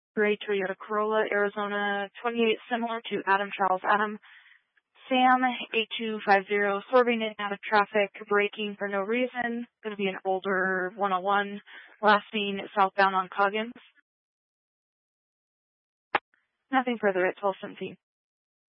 Gray Toyota Corolla, Arizona, 28, similar to Adam Charles Adam. Sam, 8250, swerving in and out of traffic, braking for no reason. Going to be an older 101, last seen southbound on Coggins. Nothing further at 1217.